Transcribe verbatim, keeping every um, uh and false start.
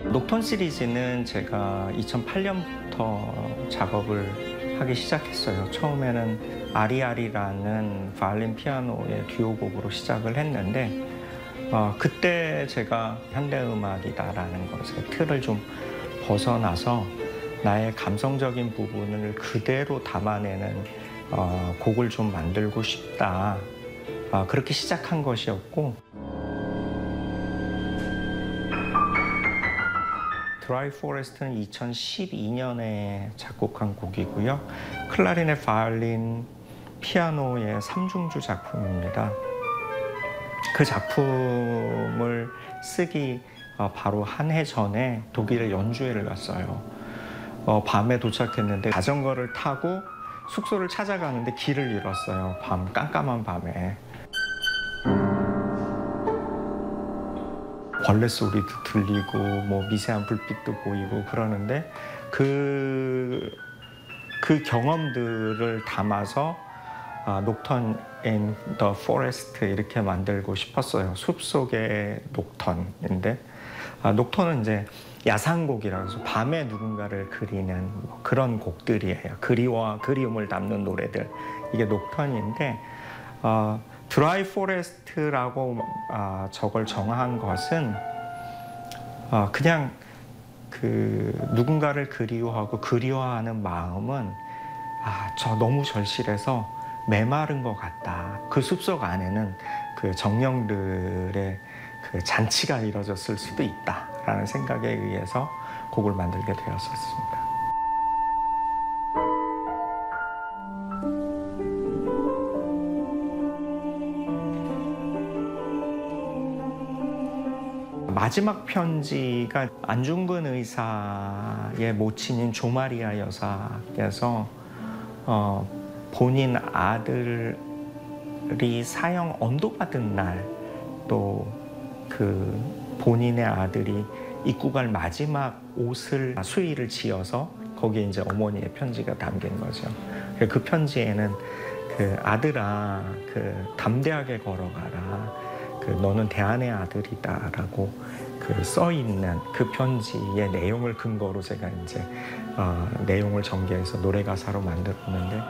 녹턴 시리즈는 제가 이천팔 년부터 작업을 하기 시작했어요. 처음에는 아리아리라는 바이올린 피아노의 듀오곡으로 시작을 했는데 어, 그때 제가 현대음악이다라는 것의 틀을 좀 벗어나서 나의 감성적인 부분을 그대로 담아내는 어, 곡을 좀 만들고 싶다. 어, 그렇게 시작한 것이었고 드라이 포레스트는 이천십이 년에 작곡한 곡이고요. 클라리넷, 바이올린, 피아노의 삼중주 작품입니다. 그 작품을 쓰기 바로 한 해 전에 독일에 연주회를 갔어요. 어, 밤에 도착했는데 자전거를 타고 숙소를 찾아가는데 길을 잃었어요. 밤, 깜깜한 밤에. 벌레 소리도 들리고 뭐 미세한 불빛도 보이고 그러는데 그, 그 경험들을 담아서 아, 녹턴 인 더 포레스트 이렇게 만들고 싶었어요. 숲속의 녹턴인데 아, 녹턴은 이제 야상곡이라고 해서 밤에 누군가를 그리는 뭐 그런 곡들이에요. 그리워, 그리움을 담는 노래들. 이게 녹턴인데 어, 드라이 포레스트라고 어, 저걸 정한 것은 어, 그냥 그 누군가를 그리워하고 그리워하는 마음은 아, 저 너무 절실해서 메마른 것 같다. 그 숲속 안에는 그 정령들의 그 잔치가 이뤄졌을 수도 있다라는 생각에 의해서 곡을 만들게 되었었습니다. 마지막 편지가 안중근 의사의 모친인 조마리아 여사께서 어, 본인 아들이 사형 언도받은 날 또 그 본인의 아들이 입고 갈 마지막 옷을 수의를 지어서 거기에 이제 어머니의 편지가 담긴 거죠. 그 편지에는 그 아들아 그 담대하게 걸어가라. 그 너는 대안의 아들이다라고 그 써 있는 그 편지의 내용을 근거로 제가 이제 어, 내용을 전개해서 노래 가사로 만들었는데